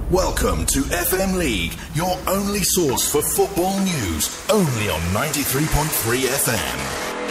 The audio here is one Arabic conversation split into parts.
Welcome to FM League, your only source for football news, only on 93.3 FM.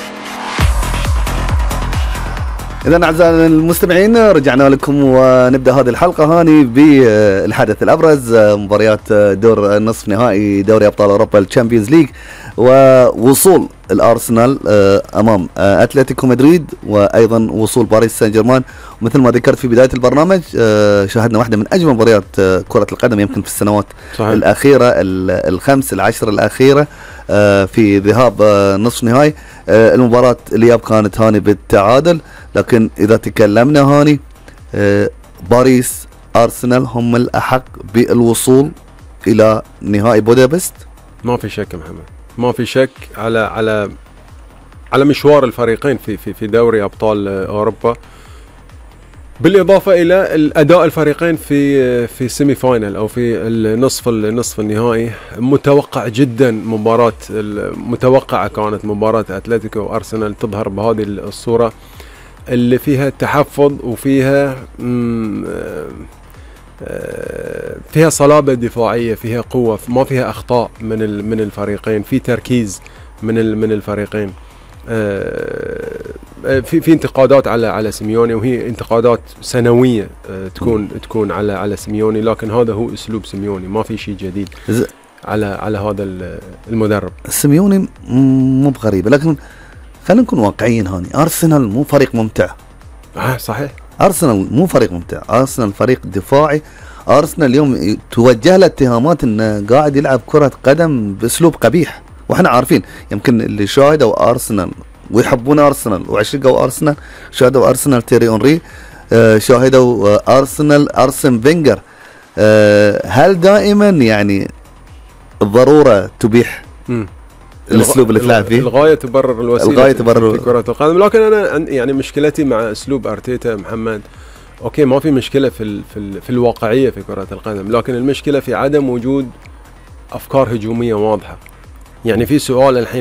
إذن أعزائي المستمعين رجعنا لكم ونبدأ هذه الحلقة هاني بالحدث الأبرز، مباريات دور النصف نهائي دوري أبطال أوروبا الشامبيونز ليج، ووصول الأرسنال أمام أتلتيكو مدريد، وأيضا وصول باريس سان جيرمان. ومثل ما ذكرت في بداية البرنامج شاهدنا واحدة من أجمل مباريات كرة القدم يمكن في السنوات صحيح. الأخيرة الخمس العشر الأخيرة في ذهاب نصف نهائي. المباراة الإياب كانت هاني بالتعادل، لكن إذا تكلمنا هاني باريس أرسنال هم الأحق بالوصول إلى نهائي بودابست. ما في شك محمد، ما في شك على مشوار الفريقين في دوري أبطال أوروبا، بالإضافة إلى الأداء الفريقين في سيمي فاينل أو في النصف النهائي. متوقع جدا مباراة متوقعة كانت مباراة أتلتيكو وأرسنال تظهر بهذه الصورة اللي فيها تحفظ وفيها فيها صلابة دفاعية، فيها قوة، ما فيها أخطاء من الفريقين، في تركيز من الفريقين. في انتقادات على سيميوني، وهي انتقادات سنوية تكون على سيميوني، لكن هذا هو اسلوب سيميوني، ما في شيء جديد على هذا المدرب. سيميوني مو بغريبة، لكن خلينا نكون واقعيين هاني. أرسنال مو فريق ممتع. صحيح، أرسنال مو فريق ممتع، أرسنال فريق دفاعي. أرسنال اليوم توجه له اتهامات انه قاعد يلعب كرة قدم باسلوب قبيح، واحنا عارفين يمكن اللي شاهدوا أرسنال ويحبون أرسنال وعشقوا أرسنال، شاهدوا أرسنال تيري أونري، شاهدوا أرسنال أرسن فينجر. هل دائما يعني الضرورة تبيح الاسلوب اللي تلعب فيه؟ الغاية تبرر الوسيلة، الغاية تبرر في كرة القدم. لكن انا يعني مشكلتي مع اسلوب ارتيتا محمد، اوكي ما في مشكلة في الواقعية في كرة القدم، لكن المشكلة في عدم وجود افكار هجومية واضحة. يعني في سؤال الحين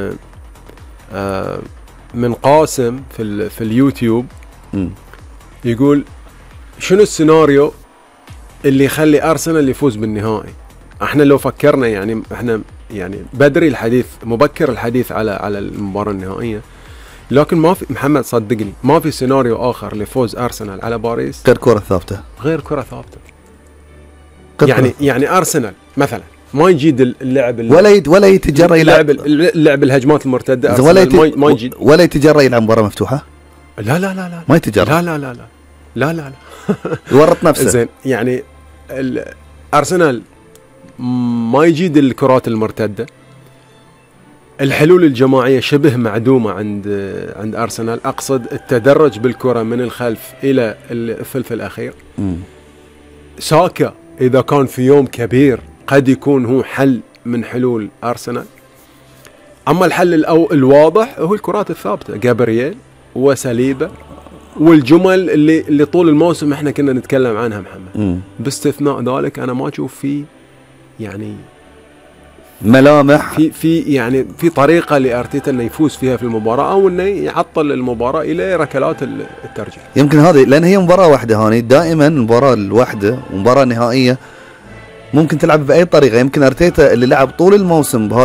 من قاسم في اليوتيوب يقول شنو السيناريو اللي يخلي أرسنال يفوز بالنهائي؟ احنا لو فكرنا يعني احنا يعني بدري الحديث، مبكر الحديث على المباراة النهائية، لكن ما في محمد صدقني ما في سيناريو آخر لفوز أرسنال على باريس غير كرة ثابتة. غير كرة ثابتة. يعني أرسنال مثلا ما يجيد اللعب ولا يتجرأ يلعب اللعب الهجمات المرتدة، ما يجيد ولا يتجرأ يلعب مباراة مفتوحة. لا ما يتجرأ. لا يورط نفسه. زين يعني أرسنال ما يجيد الكرات المرتدة، الحلول الجماعية شبه معدومة عند أرسنال، أقصد التدرج بالكرة من الخلف إلى الثلث الأخير. ساكا إذا كان في يوم كبير قد يكون هو حل من حلول أرسنال، أما الحل الواضح هو الكرات الثابتة، جابرييل وسليبة والجمل اللي طول الموسم احنا كنا نتكلم عنها محمد. باستثناء ذلك أنا ما أشوف فيه يعني ملامح في يعني في طريقة لأرتيتا انه يفوز فيها في المباراة، او انه يعطل المباراة الى ركلات الترجيح. يمكن هذه لان هي مباراة واحدة هاني، دائما المباراة الواحدة ومباراة نهائية ممكن تلعب بأي طريقة. يمكن أرتيتا اللي لعب طول الموسم